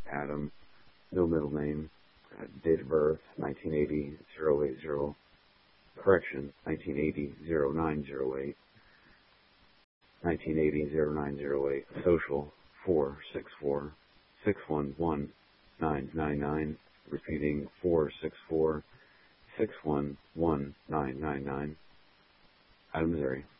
Adam, no middle name, date of birth 1980-080, correction 1980-0908, 1980-0908, social 464-611-999, repeating 464-611-999, Adam, Missouri.